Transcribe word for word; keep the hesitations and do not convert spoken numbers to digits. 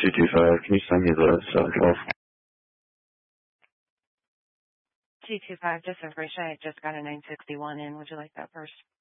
two two five, can you send me the Southern Cal? two two five, just information. I just got a nine sixty-one in. Would you like that first?